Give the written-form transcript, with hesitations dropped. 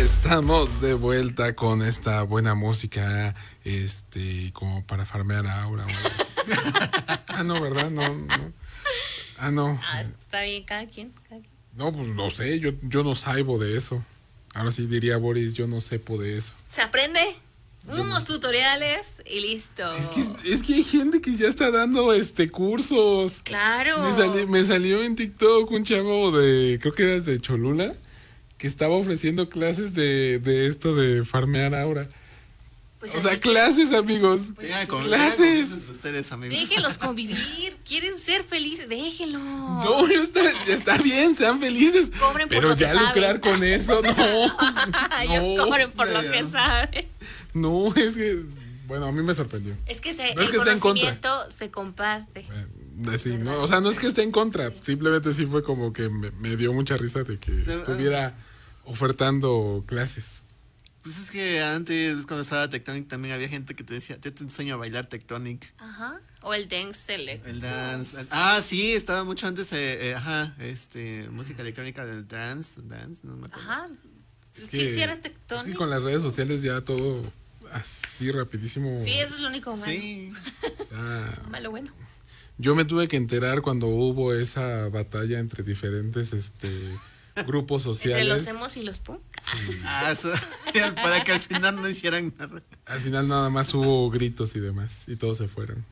Estamos de vuelta con esta buena música, como para farmear a Aura. No, ¿verdad? No. No. Está bien, cada quien. No, pues no sé, yo no saibo de eso. Ahora sí diría Boris, yo no sepo de eso. Se aprende. Unos tutoriales y listo. Es que hay gente que ya está dando cursos. Claro. Me salió en TikTok un chavo creo que era de Cholula, que estaba ofreciendo clases de esto de farmear Aura. Pues o sea, clases, amigos. Pues clases. Ustedes, amigos. Déjenlos convivir. Quieren ser felices. Déjenlos. No, está bien, sean felices. Cobren por pero lo que ya lucrar saben. con eso, no. Cobren por lo que saben. No, es que, bueno, a mí me sorprendió. Es que No es que esté en conocimiento se comparte. Sí, no, o sea, no es que esté en contra. Simplemente sí fue como que me dio mucha risa de que estuviera ofertando clases. Pues es que antes, cuando estaba Tectonic, también había gente que te decía, yo te enseño a bailar Tectonic. Ajá. O el Dance Select. El dance. Sí, estaba mucho antes, música electrónica del dance, no me acuerdo. Ajá. Es ¿Quién que, era es Tectonic? que con las redes sociales ya todo así rapidísimo. Sí, eso es lo único malo. Sí. O sea, Malo bueno. yo me tuve que enterar cuando hubo esa batalla entre diferentes grupos sociales. Entre los emos y los punk. Para que al final no hicieran nada. Al final nada más hubo gritos y demás, y todos se fueron.